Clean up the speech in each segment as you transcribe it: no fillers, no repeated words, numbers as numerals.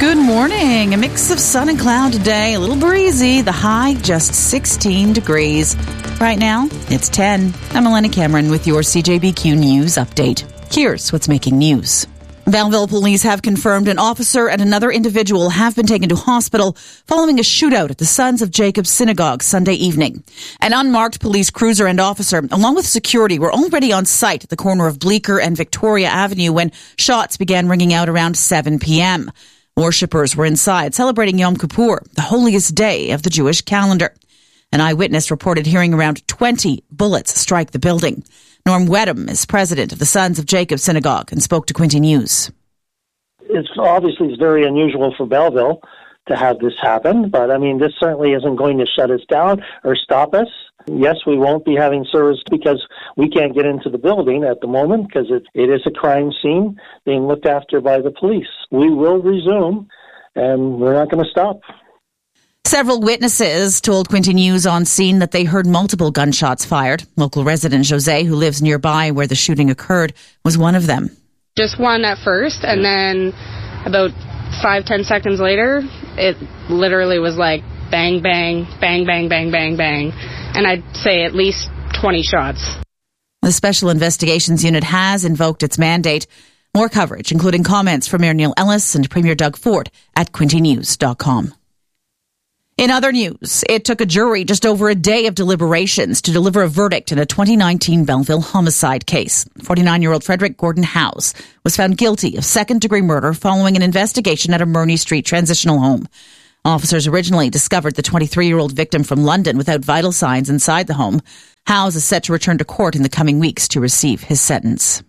Good morning. A mix of sun and cloud today. A little breezy. The high just 16 degrees. Right now, it's 10. I'm Elena Cameron with your CJBQ News update. Here's what's making news. Belleville police have confirmed an officer and another individual have been taken to hospital following a shootout at the Sons of Jacob Synagogue Sunday evening. An unmarked police cruiser and officer, along with security, were already on site at the corner of Bleecker and Victoria Avenue when shots began ringing out around 7 p.m. Worshippers were inside celebrating Yom Kippur, the holiest day of the Jewish calendar. An eyewitness reported hearing around 20 bullets strike the building. Norm Wedham is president of the Sons of Jacob Synagogue and spoke to Quinty News. It's very unusual for Belleville to have this happen, but this certainly isn't going to shut us down or stop us. Yes, we won't be having service because we can't get into the building at the moment because it is a crime scene being looked after by the police. We will resume, and we're not going to stop. Several witnesses told Quinty News on scene that they heard multiple gunshots fired. Local resident Jose, who lives nearby where the shooting occurred, was one of them. Just one at first, and then about 5-10 seconds later, it literally was like bang, bang, bang, bang, bang, bang, bang. And I'd say at least 20 shots. The Special Investigations Unit has invoked its mandate. More coverage, including comments from Mayor Neil Ellis and Premier Doug Ford at quintynews.com. In other news, it took a jury just over a day of deliberations to deliver a verdict in a 2019 Belleville homicide case. 49-year-old Frederick Gordon Howes was found guilty of second-degree murder following an investigation at a Murney Street transitional home. Officers originally discovered the 23-year-old victim from London without vital signs inside the home. Howes is set to return to court in the coming weeks to receive his sentence.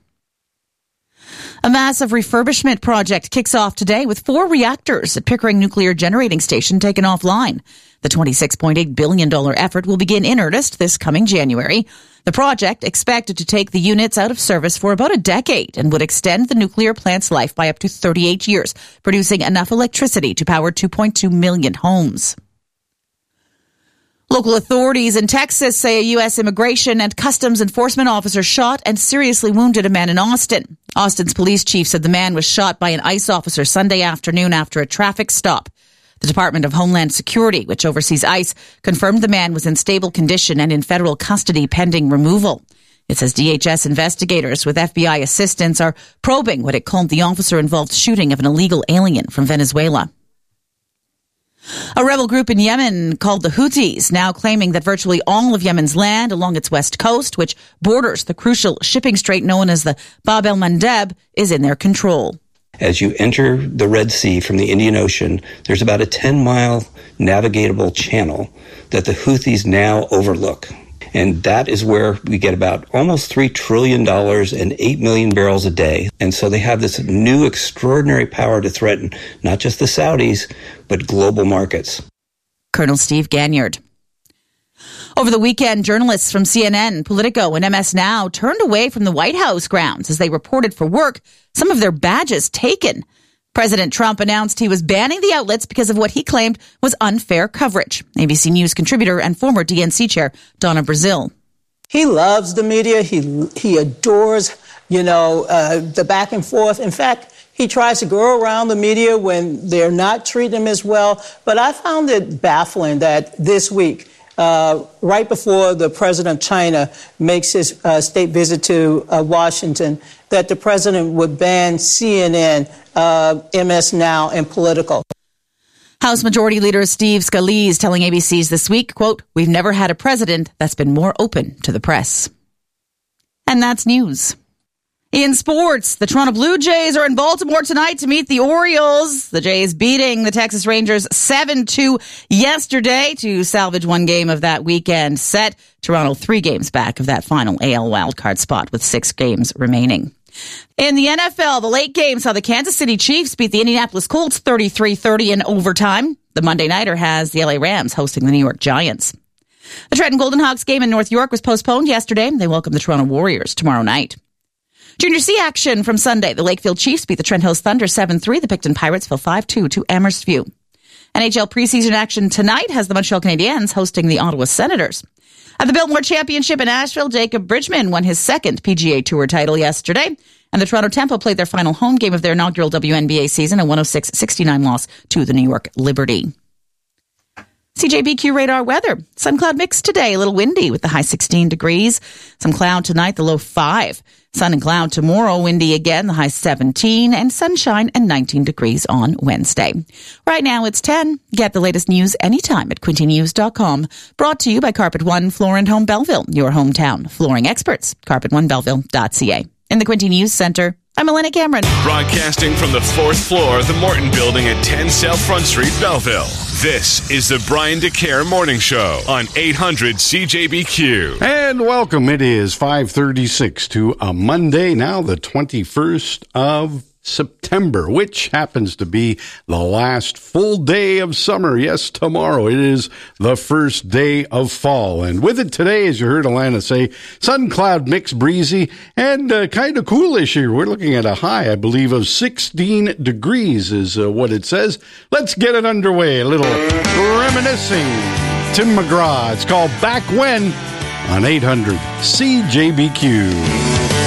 A massive refurbishment project kicks off today with 4 reactors at Pickering Nuclear Generating Station taken offline. The $26.8 billion effort will begin in earnest this coming January. The project, expected to take the units out of service for about a decade and would extend the nuclear plant's life by up to 38 years, producing enough electricity to power 2.2 million homes. Local authorities in Texas say a U.S. immigration and customs enforcement officer shot and seriously wounded a man in Austin. Austin's police chief said the man was shot by an ICE officer Sunday afternoon after a traffic stop. The Department of Homeland Security, which oversees ICE, confirmed the man was in stable condition and in federal custody pending removal. It says DHS investigators with FBI assistance are probing what it called the officer-involved shooting of an illegal alien from Venezuela. A rebel group in Yemen called the Houthis now claiming that virtually all of Yemen's land along its west coast, which borders the crucial shipping strait known as the Bab el-Mandeb, is in their control. As you enter the Red Sea from the Indian Ocean, there's about a 10-mile navigatable channel that the Houthis now overlook. And that is where we get about almost $3 trillion and 8 million barrels a day. And so they have this new extraordinary power to threaten not just the Saudis, but global markets. Colonel Steve Ganyard. Over the weekend, journalists from CNN, Politico, and MS Now turned away from the White House grounds as they reported for work, some of their badges taken. President Trump announced he was banning the outlets because of what he claimed was unfair coverage. ABC News contributor and former DNC chair Donna Brazile. He loves the media. He adores, the back and forth. In fact, he tries to go around the media when they're not treating him as well. But I found it baffling that this week, right before the president of China makes his state visit to Washington, that the president would ban CNN, MS Now, and Politico. House Majority Leader Steve Scalise telling ABC's This Week, quote, "We've never had a president that's been more open to the press." And that's news. In sports, the Toronto Blue Jays are in Baltimore tonight to meet the Orioles. The Jays beating the Texas Rangers 7-2 yesterday to salvage one game of that weekend set. Toronto 3 games back of that final AL wildcard spot with 6 games remaining. In the NFL, the late game saw the Kansas City Chiefs beat the Indianapolis Colts 33-30 in overtime. The Monday Nighter has the LA Rams hosting the New York Giants. The Trenton Golden Hawks game in North York was postponed yesterday. They welcome the Toronto Warriors tomorrow night. Junior C action from Sunday. The Lakefield Chiefs beat the Trent Hills Thunder 7-3. The Picton Pirates fell 5-2 to Amherst View. NHL preseason action tonight has the Montreal Canadiens hosting the Ottawa Senators. At the Biltmore Championship in Asheville, Jacob Bridgman won his second PGA Tour title yesterday. And the Toronto Tempo played their final home game of their inaugural WNBA season, a 106-69 loss to the New York Liberty. CJBQ radar weather. Sun cloud mix today, a little windy with the high 16 degrees. Some cloud tonight, the low 5. Sun and cloud tomorrow, windy again, the high 17, and sunshine and 19 degrees on Wednesday. Right now it's 10. Get the latest news anytime at quintynews.com. Brought to you by Carpet One Floor and Home Belleville, your hometown flooring experts. carpetonebelleville.ca. In the Quinty News Center, I'm Elena Cameron. Broadcasting from the 4th floor of the Morton Building at 10 South Front Street, Belleville. This is the Brian DeCare Morning Show on 800 CJBQ. And welcome. It is 5:36 to a Monday, now the 21st of September, which happens to be the last full day of summer. Yes, tomorrow it is the first day of fall. And with it today, as you heard Alana say, sun cloud mix, breezy, and kind of coolish here. We're looking at a high, I believe, of 16 degrees is what it says. Let's get it underway. A little reminiscing. Tim McGraw. It's called Back When on 800 CJBQ.